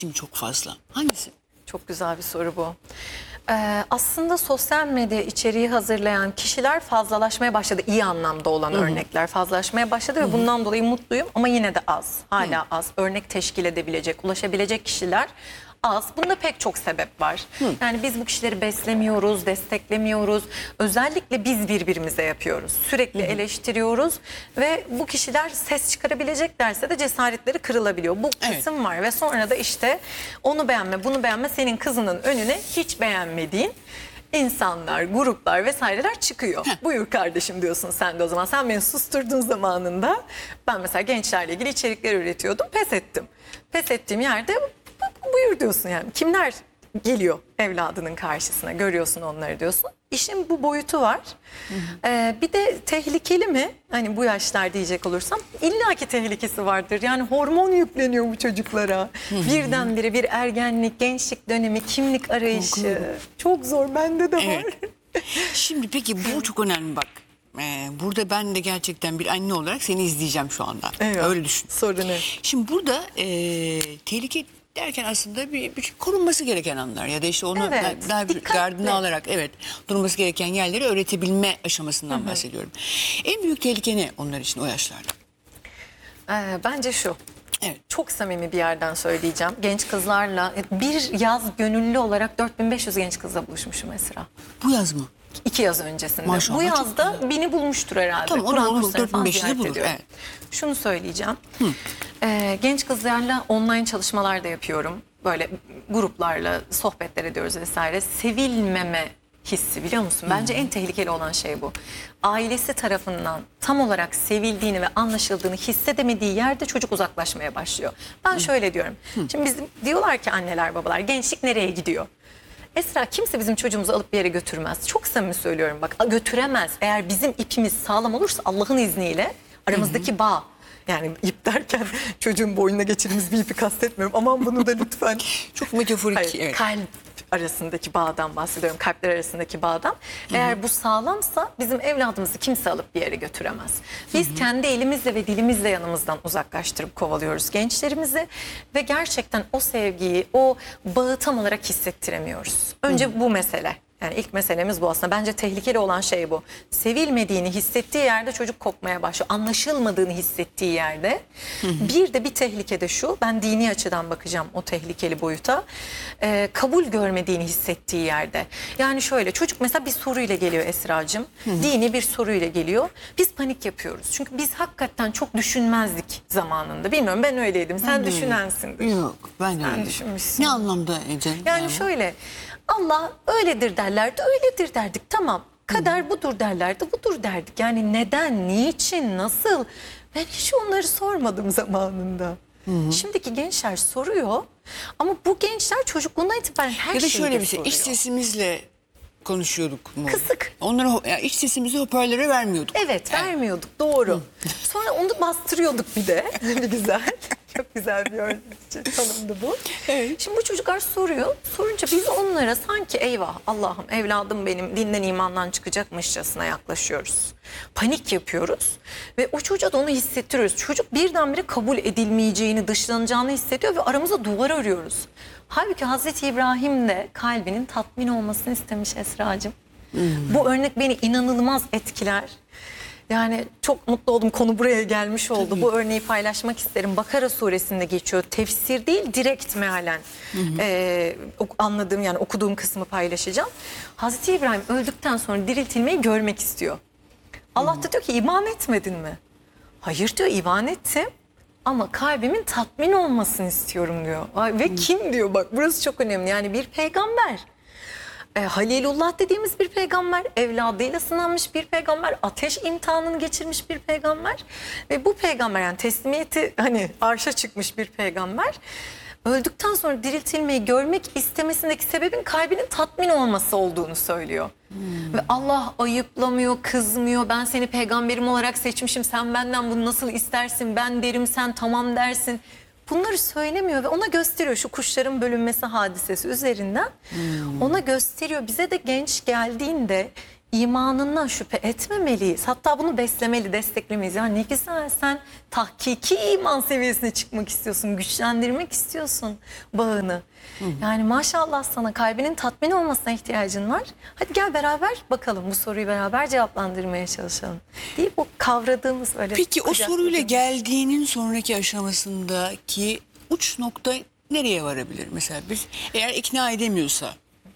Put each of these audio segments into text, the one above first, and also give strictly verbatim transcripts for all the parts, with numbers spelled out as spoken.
Şimdi çok fazla. Hangisi? Çok güzel bir soru bu. Ee, aslında sosyal medya içeriği hazırlayan kişiler fazlalaşmaya başladı. İyi anlamda olan Hı -hı. örnekler fazlalaşmaya başladı Hı -hı. ve bundan dolayı mutluyum ama yine de az. Hala Hı -hı. az. Örnek teşkil edebilecek, ulaşabilecek kişiler az. Bunda pek çok sebep var. Hı. Yani biz bu kişileri beslemiyoruz, desteklemiyoruz. Özellikle biz birbirimize yapıyoruz. Sürekli Hı. eleştiriyoruz ve bu kişiler ses çıkarabileceklerse de cesaretleri kırılabiliyor. Bu kısım evet. var ve sonra da işte onu beğenme, bunu beğenme, senin kızının önüne hiç beğenmediğin insanlar, gruplar vesaireler çıkıyor. Heh. Buyur kardeşim diyorsun sen de o zaman. Sen beni susturdun zamanında. Ben mesela gençlerle ilgili içerikler üretiyordum. Pes ettim. Pes ettiğim yerde buyur diyorsun yani. Kimler geliyor evladının karşısına, görüyorsun onları diyorsun. İşin bu boyutu var. Hı hı. Ee, bir de tehlikeli mi? Hani bu yaşlar diyecek olursam illaki tehlikesi vardır. Yani hormon yükleniyor bu çocuklara. Hı hı. Birdenbire bir ergenlik, gençlik dönemi, kimlik arayışı. Çok, çok zor, bende de evet. var. Şimdi peki bu çok önemli bak. Ee, burada ben de gerçekten bir anne olarak seni izleyeceğim şu anda. Evet. Öyle düşün. Sorun ne? Şimdi burada e, tehlike derken aslında bir, bir korunması gereken anlar ya da işte onu evet, daha bir gardını alarak evet durması gereken yerleri öğretebilme aşamasından Hı -hı. bahsediyorum. En büyük tehlike ne onlar için o yaşlarda? Ee, bence şu. Evet. Çok samimi bir yerden söyleyeceğim. Genç kızlarla bir yaz gönüllü olarak dört bin beş yüz genç kızla buluşmuşum Esra. Bu yaz mı? İki yaz öncesinde. Maşallah, bu yazda beni bulmuştur herhalde. Tamam, Kur'an kurslarını falan ziyaret bulur. Evet. Şunu söyleyeceğim. Ee, genç kızlarla online çalışmalar da yapıyorum. Böyle gruplarla sohbetler ediyoruz vesaire. Sevilmeme hissi, biliyor musun? Bence Hı. en tehlikeli olan şey bu. Ailesi tarafından tam olarak sevildiğini ve anlaşıldığını hissedemediği yerde çocuk uzaklaşmaya başlıyor. Ben Hı. şöyle diyorum. Hı. Şimdi bizim diyorlar ki anneler babalar, gençlik nereye gidiyor? Esra, kimse bizim çocuğumuzu alıp bir yere götürmez. Çok samimi söylüyorum bak, götüremez. Eğer bizim ipimiz sağlam olursa Allah'ın izniyle aramızdaki Hı -hı. bağ. Yani ip derken çocuğun boynuna geçirdiğimiz bir ipi kastetmiyorum. Aman bunu da lütfen. Çok metaforik. Hayır, evet. Kalp arasındaki bağdan bahsediyorum. Kalpler arasındaki bağdan. Hı -hı. Eğer bu sağlamsa bizim evladımızı kimse alıp bir yere götüremez. Biz Hı -hı. kendi elimizle ve dilimizle yanımızdan uzaklaştırıp kovalıyoruz gençlerimizi. Ve gerçekten o sevgiyi, o bağı tam olarak hissettiremiyoruz. Önce Hı -hı. bu mesele. Yani ilk meselemiz bu aslında. Bence tehlikeli olan şey bu. Sevilmediğini hissettiği yerde çocuk kopmaya başlıyor. Anlaşılmadığını hissettiği yerde. Hı hı. Bir de bir tehlike de şu. Ben dini açıdan bakacağım o tehlikeli boyuta. Ee, kabul görmediğini hissettiği yerde. Yani şöyle, çocuk mesela bir soruyla geliyor Esra'cığım. Hı hı. Dini bir soruyla geliyor. Biz panik yapıyoruz. Çünkü biz hakikaten çok düşünmezdik zamanında. Bilmiyorum, ben öyleydim. Sen ben düşünensindir. Yok, ben de öyle. Düşünmüşsün. Ne anlamda Ece? Yani, yani şöyle... Allah öyledir derlerdi, öyledir derdik. Tamam, kader budur derlerdi, budur derdik. Yani neden, niçin, nasıl? Ben hiç onları sormadım zamanında. Hı hı. Şimdiki gençler soruyor ama bu gençler çocukluğundan itibaren her şeyi soruyor. Ya da şöyle bir şey, iç sesimizle konuşuyorduk mu? Kısık. Onları, yani iç sesimizi hoparlöre vermiyorduk. Evet, evet. vermiyorduk, doğru. Hı. Sonra onu bastırıyorduk bir de. Ne güzel. Çok güzel bir örnek tanımdı bu. Evet. Şimdi bu çocuklar soruyor. Sorunca biz onlara sanki eyvah Allah'ım evladım benim dinden imandan çıkacakmışçasına yaklaşıyoruz. Panik yapıyoruz ve o çocuğa da onu hissettiriyoruz. Çocuk birdenbire kabul edilmeyeceğini, dışlanacağını hissediyor ve aramıza duvar örüyoruz. Halbuki Hazreti İbrahim de kalbinin tatmin olmasını istemiş Esra'cığım. Hmm. Bu örnek beni inanılmaz etkiler. Yani çok mutlu oldum, konu buraya gelmiş oldu. Tabii. Bu örneği paylaşmak isterim. Bakara suresinde geçiyor. Tefsir değil, direkt mealen hı hı. E, anladığım, yani okuduğum kısmı paylaşacağım. Hazreti İbrahim öldükten sonra diriltilmeyi görmek istiyor. Allah hı. da diyor ki iman etmedin mi? Hayır diyor, iman ettim. Ama kalbimin tatmin olmasını istiyorum diyor. Ve hı. kim diyor, bak burası çok önemli. Yani bir peygamber. E, Halilullah dediğimiz bir peygamber, evladıyla sınanmış bir peygamber, ateş imtihanını geçirmiş bir peygamber ve bu peygamber, yani teslimiyeti hani arşa çıkmış bir peygamber, öldükten sonra diriltilmeyi görmek istemesindeki sebebin kalbinin tatmin olması olduğunu söylüyor. Hmm. Ve Allah ayıplamıyor, kızmıyor. Ben seni peygamberim olarak seçmişim, sen benden bunu nasıl istersin, ben derim sen tamam dersin. Bunları söylemiyor ve ona gösteriyor, şu kuşların bölünmesi hadisesi üzerinden hmm. ona gösteriyor. Bize de genç geldiğinde imanından şüphe etmemeliyiz. Hatta bunu beslemeli, desteklemeliyiz. Yani ne güzel, sen tahkiki iman seviyesine çıkmak istiyorsun, güçlendirmek istiyorsun bağını. Hı hı. Yani maşallah sana, kalbinin tatmin olmasına ihtiyacın var. Hadi gel beraber bakalım, bu soruyu beraber cevaplandırmaya çalışalım deyip o kavradığımız öyle. Peki o soruyla geldiğinin sonraki aşamasındaki uç nokta nereye varabilir? Mesela biz eğer ikna edemiyorsa.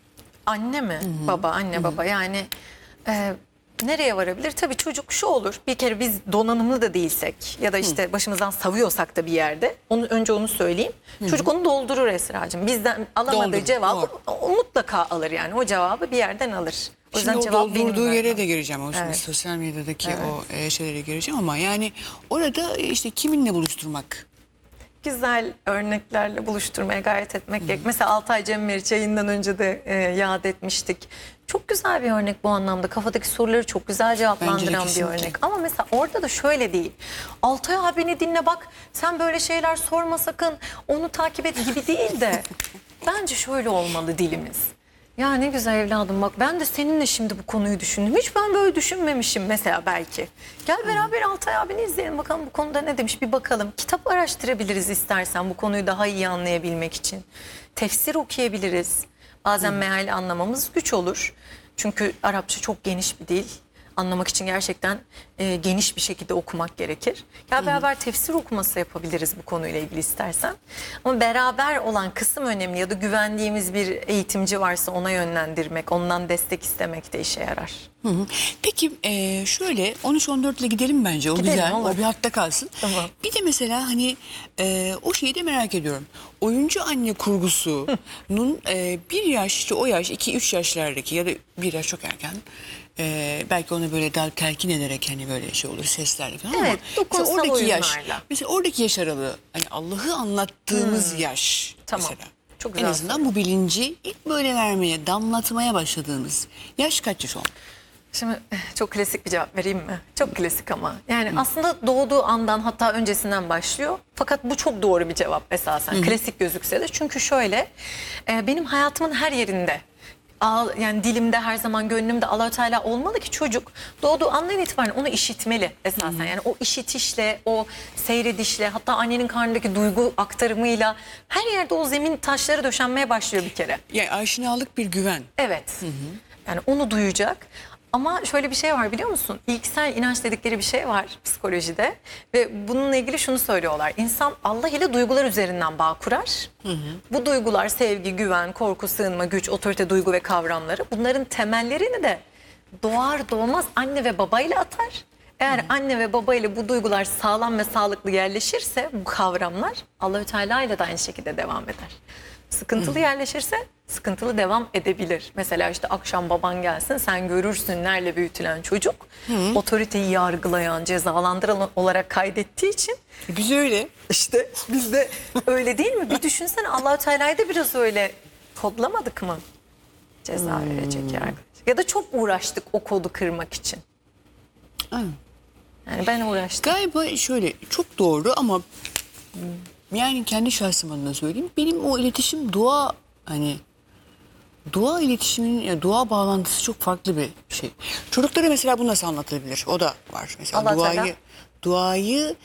Anne mi? Hı-hı. Baba, anne, Hı-hı. baba yani e, nereye varabilir? Tabii çocuk şu olur, bir kere biz donanımlı da değilsek ya da işte Hı. başımızdan savuyorsak da bir yerde, onu, önce onu söyleyeyim. Hı-hı. Çocuk onu doldurur Esra'cığım. Bizden alamadığı Doldur, cevabı o, mutlaka alır yani. O cevabı bir yerden alır. O yüzden Şimdi o doldurduğu yere de gireceğim. O evet. sosyal medyadaki evet. o e, şeylere gireceğim ama yani orada işte kiminle buluşturmak? Güzel örneklerle buluşturmaya gayret etmek gerek. Mesela Altay Cem Meriç yayından önce de e, yad etmiştik. Çok güzel bir örnek bu anlamda. Kafadaki soruları çok güzel cevaplandıran bir örnek. Ama mesela orada da şöyle değil. Altay abini dinle bak, sen böyle şeyler sorma sakın, onu takip et gibi değil de. Bence şöyle olmalı dilimiz. Ya ne güzel evladım, bak ben de seninle şimdi bu konuyu düşündüm. Hiç ben böyle düşünmemişim mesela belki. Gel beraber Altay abini izleyelim, bakalım bu konuda ne demiş, bir bakalım. Kitap araştırabiliriz istersen bu konuyu daha iyi anlayabilmek için. Tefsir okuyabiliriz. Bazen hmm. meal anlamamız güç olur. Çünkü Arapça çok geniş bir dil. Anlamak için gerçekten e, geniş bir şekilde okumak gerekir. Ya beraber tefsir okuması yapabiliriz bu konuyla ilgili istersen. Ama beraber olan kısım önemli, ya da güvendiğimiz bir eğitimci varsa ona yönlendirmek, ondan destek istemek de işe yarar. Hı hı. Peki e, şöyle on üç on dört ile gidelim bence, o gidelim, güzel, olur. O bir hatta kalsın. Tamam. Bir de mesela hani e, o şeyi de merak ediyorum. Oyuncu anne kurgusunun e, bir yaş, işte o yaş, iki üç yaşlardaki ya da bir yaş çok erken. Ee, belki onu böyle daha telkin ederek hani böyle şey olur, seslerle falan, evet, ama mesela oradaki oyunlarla. yaş, mesela oradaki yaş aralığı, hani Allah'ı anlattığımız hmm. yaş tamam. mesela. Çok güzel en azından soru. Bu bilinci ilk böyle vermeye, damlatmaya başladığımız yaş kaç yaş oldu? Şimdi çok klasik bir cevap vereyim mi? Çok klasik ama. Yani Hı. aslında doğduğu andan, hatta öncesinden başlıyor. Fakat bu çok doğru bir cevap esasen. Hı. Klasik gözükse de. Çünkü şöyle, benim hayatımın her yerinde, yani dilimde, her zaman gönlümde Allah-u Teala olmalı ki çocuk doğduğu andan itibaren onu işitmeli esasen. Hı hı. Yani o işitişle, o seyredişle, hatta annenin karnındaki duygu aktarımıyla her yerde o zemin taşları döşenmeye başlıyor bir kere. Yani aşinalık, bir güven. Evet. Hı hı. Yani onu duyacak. Ama şöyle bir şey var, biliyor musun? İlksel inanç dedikleri bir şey var psikolojide ve bununla ilgili şunu söylüyorlar. İnsan Allah ile duygular üzerinden bağ kurar. Hı hı. Bu duygular sevgi, güven, korku, sığınma, güç, otorite, duygu ve kavramları, bunların temellerini de doğar doğmaz anne ve babayla atar. Eğer hı. anne ve babayla bu duygular sağlam ve sağlıklı yerleşirse bu kavramlar, Allah-u Teala ile de aynı şekilde devam eder. Sıkıntılı yerleşirse sıkıntılı devam edebilir. Mesela işte akşam baban gelsin, sen görürsünlerle büyütülen çocuk Hı. otoriteyi yargılayan, cezalandıran olarak kaydettiği için. Biz öyle. İşte biz de öyle değil mi? Bir düşünsene, Allah-u Teala'yı da biraz öyle kodlamadık mı? Ceza hmm. verecek yargı. Ya da çok uğraştık o kodu kırmak için. Hı. Yani ben uğraştım. Galiba şöyle, çok doğru ama yani kendi şahsım adına söyleyeyim. Benim o iletişim dua, hani dua iletişiminin, yani dua bağlantısı çok farklı bir şey. Çocuklara mesela bu nasıl anlatılabilir? O da var. Mesela Allah duayı Teala. duayı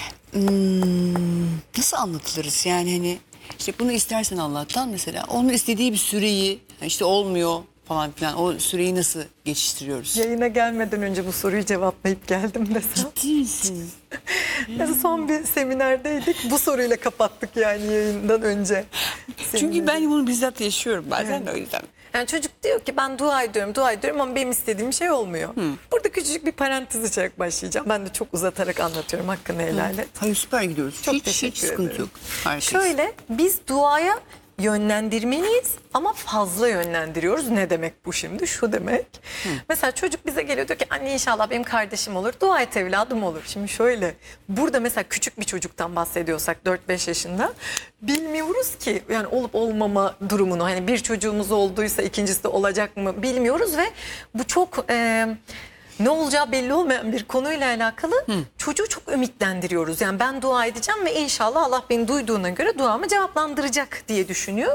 hmm, nasıl anlatılırız? Yani hani işte bunu istersen Allah'tan, mesela onun istediği bir süreyi, işte olmuyor falan filan, o süreyi nasıl geçiştiriyoruz? Yayına gelmeden önce bu soruyu cevaplayıp geldim desem. Ciddi misin? Son bir seminerdeydik. Bu soruyla kapattık yani yayından önce. Çünkü ben bunu bizzat yaşıyorum bazen, evet. O yüzden. Yani çocuk diyor ki ben dua ediyorum, dua ediyorum ama benim istediğim şey olmuyor. Hmm. Burada küçücük bir parantez açarak başlayacağım. Ben de çok uzatarak anlatıyorum, hakkını helal et. Hayır, süper gidiyoruz. Çok hiç, teşekkür hiç sıkıntı ederim. yok. Herkes. Şöyle, biz duaya yönlendirmeliyiz ama fazla yönlendiriyoruz. Ne demek bu şimdi? Şu demek. Hı. Mesela çocuk bize geliyor, diyor ki anne inşallah benim kardeşim olur. Dua et evladım, olur. Şimdi şöyle, burada mesela küçük bir çocuktan bahsediyorsak dört beş yaşında, bilmiyoruz ki yani olup olmama durumunu. Hani bir çocuğumuz olduysa ikincisi de olacak mı bilmiyoruz ve bu çok e, ne olacağı belli olmayan bir konuyla alakalı Hı. çocuğu çok ümitlendiriyoruz. Yani ben dua edeceğim ve inşallah Allah beni duyduğuna göre duamı cevaplandıracak diye düşünüyor.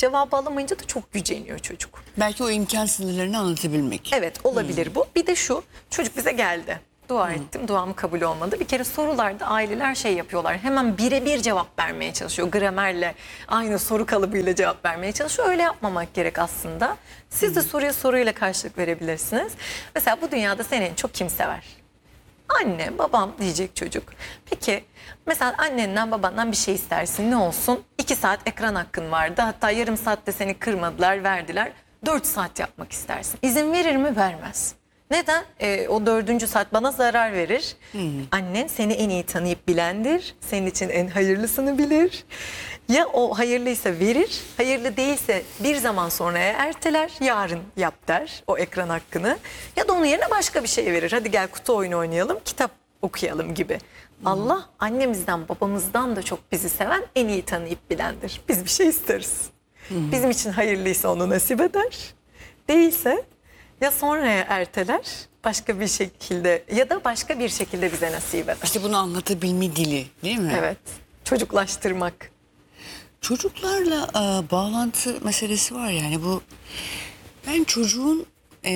Cevabı alamayınca da çok güceniyor çocuk. Belki o imkan sınırlarını anlatabilmek. Evet, olabilir hmm. bu. Bir de şu, çocuk bize geldi. Dua hmm. ettim, duam kabul olmadı. Bir kere sorularda aileler şey yapıyorlar. Hemen birebir cevap vermeye çalışıyor. Gramerle, aynı soru kalıbıyla cevap vermeye çalışıyor. Öyle yapmamak gerek aslında. Siz de hmm. soruya soruyla karşılık verebilirsiniz. Mesela bu dünyada seni en çok kim sever? Anne, babam diyecek çocuk. Peki mesela annenden babandan bir şey istersin, ne olsun? İki saat ekran hakkın vardı, hatta yarım saatte seni kırmadılar, verdiler. Dört saat yapmak istersin. İzin verir mi? Vermez. Neden? Ee, o dördüncü saat bana zarar verir. Hmm. Annen seni en iyi tanıyıp bilendir. Senin için en hayırlısını bilir. Ya o hayırlıysa verir, hayırlı değilse bir zaman sonraya erteler, yarın yap der o ekran hakkını. Ya da onun yerine başka bir şey verir. Hadi gel kutu oyunu oynayalım, kitap okuyalım gibi. Hmm. Allah annemizden babamızdan da çok bizi seven, en iyi tanıyıp bilendir. Biz bir şey isteriz. Hmm. Bizim için hayırlıysa onu nasip eder. Değilse ya sonraya erteler, başka bir şekilde ya da başka bir şekilde bize nasip eder. İşte bunu anlatabilme dili, değil mi? Evet. Çocuklaştırmak. Çocuklarla e, bağlantı meselesi var yani bu. Ben çocuğun e,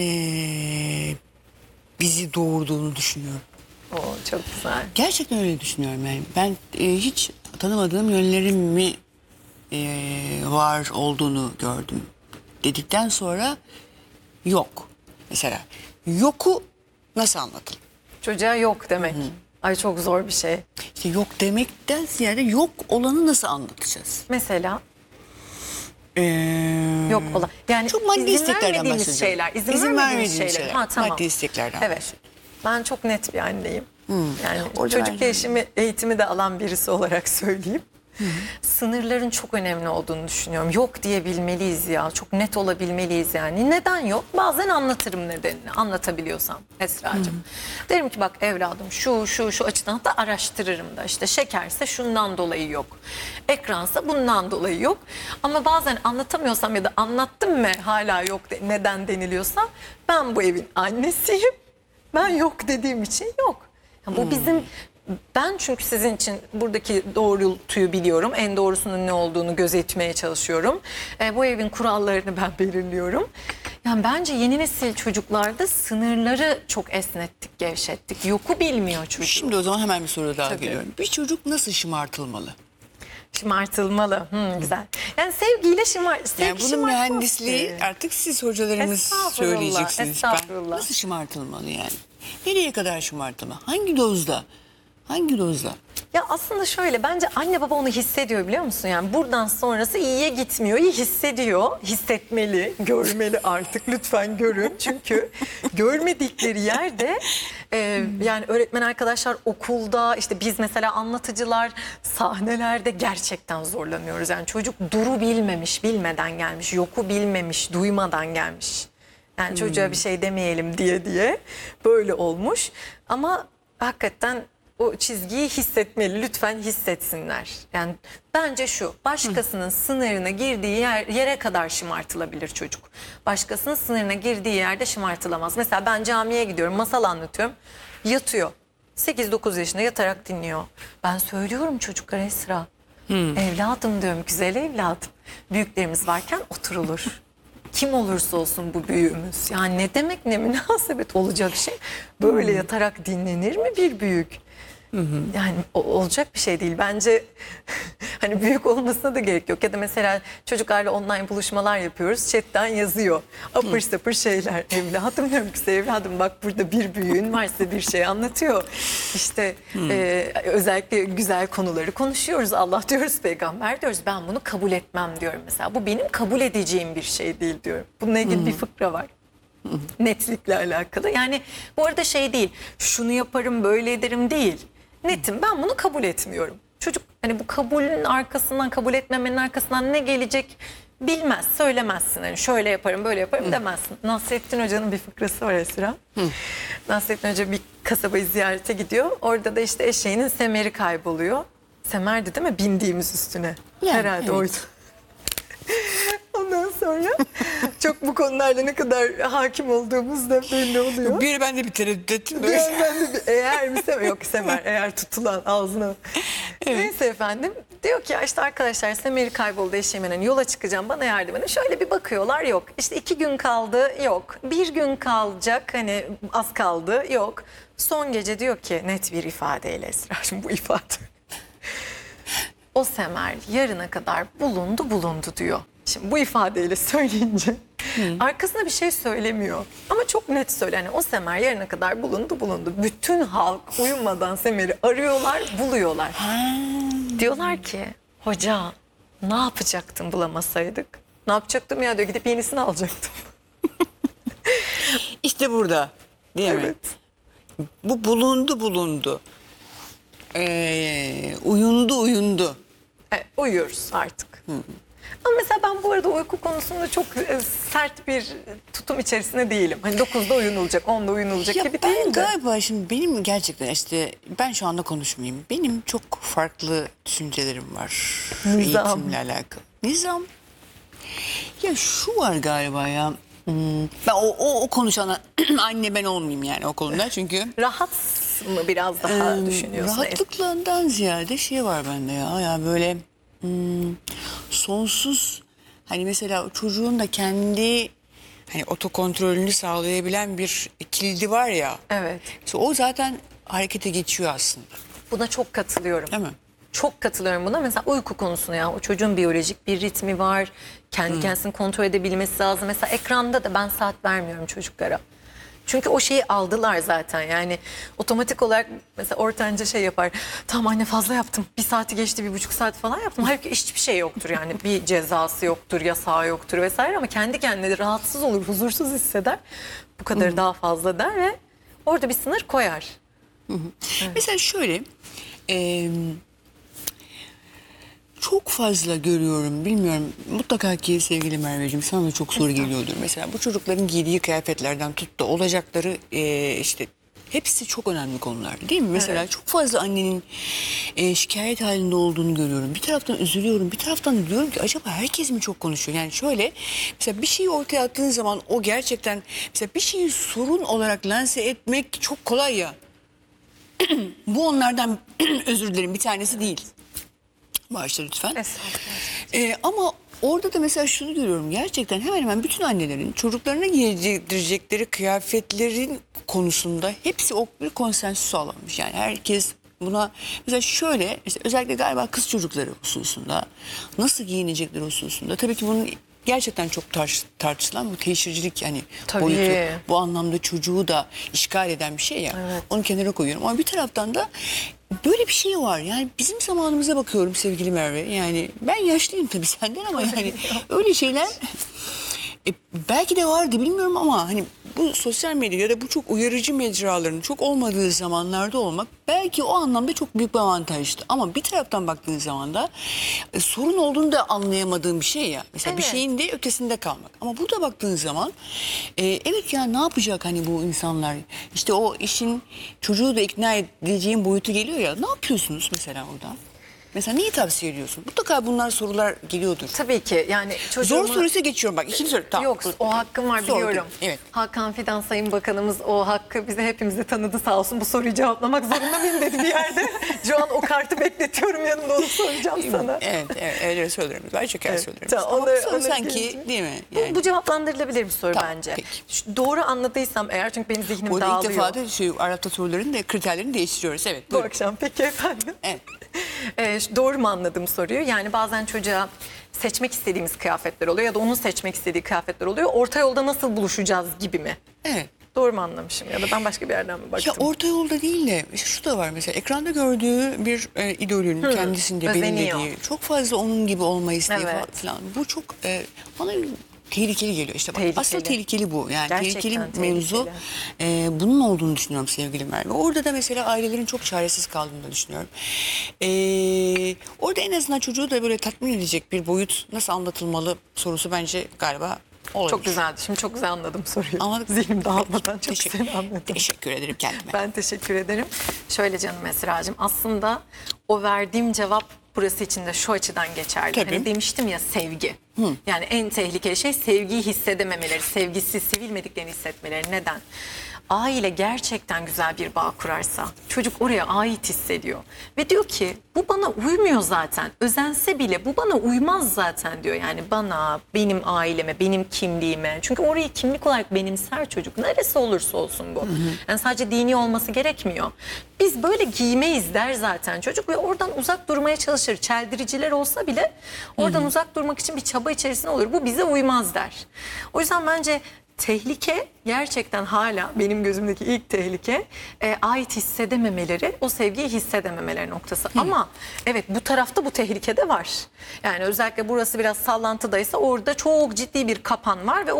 bizi doğurduğunu düşünüyorum. Oo, çok güzel. Gerçekten öyle düşünüyorum yani. Ben e, hiç tanımadığım yönlerim mi e, var olduğunu gördüm dedikten sonra yok. Mesela yoku nasıl anlatayım? Çocuğa yok demek. Hı-hı. Ay çok zor bir şey. İşte yok demekten ziyade yok olanı nasıl anlatacağız? Mesela? Ee, yok olan. Yani çok maddi izin isteklerden vermediğimiz şeyler. İzin, izin vermediğimiz, vermediğimiz şeyler. şeyler. Ha, tamam. Maddi isteklerden evet. Ben çok net bir anneyim. Hmm. Yani Orada çocuk gelişimi eğitimi de alan birisi olarak söyleyeyim. Hı hı. Sınırların çok önemli olduğunu düşünüyorum. Yok diyebilmeliyiz ya. Çok net olabilmeliyiz yani. Neden yok? Bazen anlatırım nedenini. Anlatabiliyorsam Esra'cığım. Hı hı. Derim ki bak evladım şu şu şu açıdan, hatta araştırırım da. İşte şekerse şundan dolayı yok. Ekransa bundan dolayı yok. Ama bazen anlatamıyorsam ya da anlattım mı hala yok de, neden deniliyorsa ben bu evin annesiyim. Ben yok dediğim için yok. Yani bu hmm. bizim... Ben çünkü sizin için buradaki doğrultuyu biliyorum. En doğrusunun ne olduğunu gözetmeye çalışıyorum. E, bu evin kurallarını ben belirliyorum. Yani bence yeni nesil çocuklarda sınırları çok esnettik, gevşettik. Yoku bilmiyor çocuk. Şimdi o zaman hemen bir soru daha Tabii. geliyorum. Bir çocuk nasıl şımartılmalı? Şımartılmalı. Hmm, güzel. Yani sevgiyle şımar, sevgi yani bunun mühendisliği artık siz hocalarımız söyleyeceksiniz. Ben nasıl şımartılmalı yani? Nereye kadar şımartılmalı? Hangi dozda? Hangi dozda? Ya aslında şöyle, bence anne baba onu hissediyor biliyor musun? Yani buradan sonrası iyiye gitmiyor, iyi hissediyor. Hissetmeli, görmeli artık, lütfen görün. Çünkü görmedikleri yerde e, yani öğretmen arkadaşlar okulda, işte biz mesela anlatıcılar sahnelerde gerçekten zorlanıyoruz. Yani çocuk duru bilmemiş, bilmeden gelmiş, yoku bilmemiş, duymadan gelmiş. Yani hmm. çocuğa bir şey demeyelim diye diye böyle olmuş. Ama hakikaten o çizgiyi hissetmeli, lütfen hissetsinler. Yani bence şu, başkasının Hı. sınırına girdiği yer, yere kadar şımartılabilir çocuk. Başkasının sınırına girdiği yerde şımartılamaz. Mesela ben camiye gidiyorum, masal anlatıyorum, yatıyor. sekiz dokuz yaşında yatarak dinliyor. Ben söylüyorum çocuklara Esra, Hı. evladım diyorum, güzel evladım. Büyüklerimiz varken oturulur. Kim olursa olsun bu büyüğümüz. Yani ne demek, ne münasebet olacak şey. Böyle hmm. yatarak dinlenir mi bir büyük? Hı hı. Yani o, olacak bir şey değil. Bence hani büyük olmasına da gerek yok. Ya da mesela çocuklarla online buluşmalar yapıyoruz. Chatten yazıyor. Apır sapır şeyler. Evladım diyorum ki evladım bak burada bir büyüğün var, size bir şey anlatıyor. İşte e, özellikle güzel konuları konuşuyoruz. Allah diyoruz, peygamber diyoruz. Ben bunu kabul etmem diyorum mesela. Bu benim kabul edeceğim bir şey değil diyorum. Bununla ilgili hı. bir fıkra var. Netlikle alakalı. Yani bu arada şey değil, şunu yaparım böyle ederim değil. Netim, ben bunu kabul etmiyorum. Çocuk hani bu kabulün arkasından, kabul etmemenin arkasından ne gelecek bilmez, söylemezsin. Hani şöyle yaparım böyle yaparım Hı. demezsin. Nasrettin Hoca'nın bir fıkrası var Esra. Hı. Nasrettin Hoca bir kasabayı ziyarete gidiyor. Orada da işte eşeğinin semeri kayboluyor. Semerdi değil mi? Bindiğimiz üstüne. Yani, herhalde evet. oydu. Ondan sonra çok bu konularda ne kadar hakim olduğumuz da belli oluyor. Bir ben de bir tereddüt ettim. Ben de bir, eğer mi semer? Yok semer. Eğer tutulan ağzına Evet. Neyse efendim. Diyor ki ya işte arkadaşlar Semeri kayboldu eşeğimin. Hani yola çıkacağım bana yardım edin. Şöyle bir bakıyorlar yok. İşte iki gün kaldı yok. Bir gün kalacak hani az kaldı yok. Son gece diyor ki net bir ifadeyle Esra'cığım bu ifade. O semer yarına kadar bulundu bulundu diyor. Şimdi bu ifadeyle söyleyince Hı. arkasına bir şey söylemiyor. Ama çok net söyle. Yani o semer yarına kadar bulundu bulundu. Bütün halk uyumadan Semer'i arıyorlar buluyorlar. Ha. Diyorlar ki hoca ne yapacaktın bulamasaydık? Ne yapacaktım ya diyor gidip yenisini alacaktım. İşte burada değil evet. mi? Bu bulundu bulundu. Ee, uyundu uyundu. Evet, uyuyoruz artık. Hı. Ama mesela ben bu arada uyku konusunda çok sert bir tutum içerisinde değilim. Hani dokuzda uyunulacak, onda uyunulacak ya gibi ben değil de. Galiba şimdi benim gerçekten işte ben şu anda konuşmayayım. Benim çok farklı düşüncelerim var. Nizam. Eğitimle alakalı. Nizam. Ya şu var galiba ya. Hmm, ben o, o, o konuşan anne ben olmayayım yani o konuda çünkü. Rahat mı biraz daha ee, düşünüyorsun? Rahatlıklarından ziyade şey var bende ya. Ya böyle hmm, sonsuz hani mesela çocuğun da kendi hani otokontrolünü sağlayabilen bir kilidi var ya. Evet. İşte o zaten harekete geçiyor aslında. Buna çok katılıyorum. Değil mi? Çok katılıyorum buna. Mesela uyku konusuna ya o çocuğun biyolojik bir ritmi var. Kendi hmm. kendisini kontrol edebilmesi lazım. Mesela ekranda da ben saat vermiyorum çocuklara. Çünkü o şeyi aldılar zaten yani otomatik olarak mesela ortanca şey yapar. Tamam anne fazla yaptım. Bir saati geçti bir buçuk saat falan yaptım. Halbuki hiçbir şey yoktur yani bir cezası yoktur, yasağı yoktur vesaire ama kendi kendine de rahatsız olur, huzursuz hisseder. Bu kadar hmm. daha fazla der ve orada bir sınır koyar. Evet. Mesela şöyle e, çok fazla görüyorum bilmiyorum mutlaka ki sevgili Merveciğim sana da çok soru geliyordur. Mesela bu çocukların giydiği kıyafetlerden tut da olacakları e, işte hepsi çok önemli konular değil mi? Mesela evet. çok fazla annenin e, şikayet halinde olduğunu görüyorum. Bir taraftan üzülüyorum bir taraftan da diyorum ki acaba herkes mi çok konuşuyor? Yani şöyle mesela bir şeyi ortaya attığın zaman o gerçekten mesela bir şeyi sorun olarak lanse etmek çok kolay ya. Bu onlardan özür dilerim bir tanesi değil. Bağışla lütfen. Ee, ama orada da mesela şunu görüyorum. Gerçekten hemen hemen bütün annelerin çocuklarına giydirecekleri kıyafetlerin konusunda hepsi o bir konsensüs sağlanmış. Yani herkes buna mesela şöyle işte özellikle galiba kız çocukları hususunda nasıl giyinecekleri hususunda tabii ki bunun gerçekten çok tartış, tartışılan bu teşhircilik yani tabii. boyutu bu anlamda çocuğu da işgal eden bir şey ya evet. onu kenara koyuyorum ama bir taraftan da böyle bir şey var yani bizim zamanımıza bakıyorum sevgili Merve yani ben yaşlıyım tabii senden ama yani öyle şeyler e, belki de vardı bilmiyorum ama hani bu sosyal medya ya da bu çok uyarıcı mecraların çok olmadığı zamanlarda olmak belki o anlamda çok büyük bir avantajdı. Ama bir taraftan baktığın zaman da e, sorun olduğunu da anlayamadığım bir şey ya. Mesela evet. bir şeyin de ötesinde kalmak. Ama burada baktığın zaman e, evet ya ne yapacak hani bu insanlar? İşte o işin çocuğu da ikna edeceğin boyutu geliyor ya. Ne yapıyorsunuz mesela orada? Mesela neyi tavsiye ediyorsun? Mutlaka bunlar sorular geliyordur. Tabii ki yani çocuğuma... Zor soruysa geçiyorum bak ikinci soru. Tamam. Yok o hakkım var Sordum. biliyorum. Evet. Hakan Fidan Sayın Bakanımız o hakkı bize hepimizi tanıdı sağ olsun. Bu soruyu cevaplamak zorunda mıyım dedi bir yerde. Şu an o kartı bekletiyorum yanında onu soracağım sana. Evet, evet öyle söylerim. Ben şeker evet, söylerim. Tamam, ama onları, bu soru onları sanki gelince. değil mi? Yani. Bu, bu cevaplandırılabilir bir soru tamam, bence. Peki. Doğru anladıysam eğer çünkü benim zihnim bu dağılıyor. Bu ilk defa da şu Arap'ta soruların da kriterlerini değiştiriyoruz. Evet. Bu buyurun. akşam peki efendim. Evet. Ee, doğru mu anladım soruyu? Yani bazen çocuğa seçmek istediğimiz kıyafetler oluyor ya da onun seçmek istediği kıyafetler oluyor. Orta yolda nasıl buluşacağız gibi mi? Evet. Doğru mu anlamışım ya da ben başka bir yerden mi baktım? Ya orta yolda değil de işte şu da var mesela ekranda gördüğü bir e, idolün hmm, kendisinde belirlediği çok fazla onun gibi olma isteği evet. falan. Bu çok e, bana tehlikeli geliyor işte. Bak, tehlikeli. Asıl tehlikeli bu. Yani gerçekten tehlikeli mevzu e, bunun olduğunu düşünüyorum sevgili Merve. Orada da mesela ailelerin çok çaresiz kaldığını düşünüyorum. E, orada en azından çocuğu da böyle tatmin edecek bir boyut nasıl anlatılmalı sorusu bence galiba olabilir. Çok güzeldi. Şimdi çok güzel anladım soruyu. Anladık. Zihnim dağılmadan çok teşekkür, güzel anladım. Teşekkür ederim kendime. Ben teşekkür ederim. Şöyle canım Esra'cığım aslında o verdiğim cevap burası için de şu açıdan geçerli. Hani demiştim ya sevgi. Hı. Yani en tehlikeli şey sevgiyi hissedememeleri, sevgisiz, sevilmediklerini hissetmeleri. Neden? aile gerçekten güzel bir bağ kurarsa çocuk oraya ait hissediyor. Ve diyor ki bu bana uymuyor zaten. Özense bile bu bana uymaz zaten diyor. Yani bana, benim aileme, benim kimliğime. Çünkü orayı kimlik olarak benimser çocuk. Neresi olursa olsun bu. Hı hı. Yani sadece dini olması gerekmiyor. Biz böyle giymeyiz der zaten çocuk ve oradan uzak durmaya çalışır. Çeldiriciler olsa bile oradan hı hı. uzak durmak için bir çaba içerisinde olur. Bu bize uymaz der. O yüzden bence tehlike gerçekten hala benim gözümdeki ilk tehlike e, ait hissedememeleri, o sevgiyi hissedememeleri noktası. Hı. Ama evet bu tarafta bu tehlike de var. Yani özellikle burası biraz sallantıdaysa orada çok ciddi bir kapan var ve o